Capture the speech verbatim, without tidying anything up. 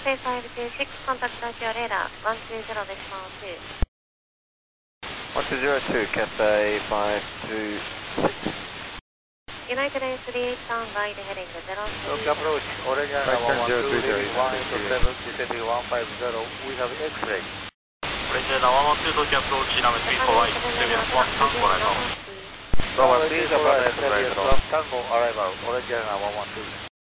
Cathay five two six, contact Tokyo radar one two zero decimal two. one two zero two, Cathay five two six. United A three eight down by the heading to zero two. Tokyo approach, Orange one one two, reading one eight seven, descending one five zero, we have X-ray. Orange one one two, Tokyo approach, runway three four right, previous one Tango arrival. Bravo three four right, previous one Tango arrival, Orange one one two.